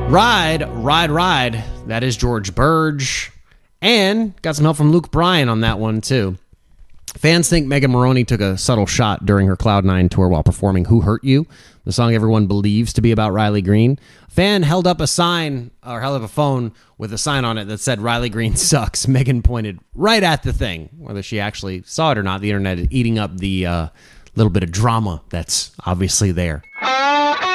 Ride, Ride, Ride. That is George Burge. And got some help from Luke Bryan on that one, too. Fans think Megan Moroney took a subtle shot during her Cloud9 tour while performing Who Hurt You, the song everyone believes to be about Riley Green. A fan held up a phone with a sign on it that said Riley Green sucks. Megan pointed right at the thing. Whether she actually saw it or not, the internet is eating up the little bit of drama that's obviously there.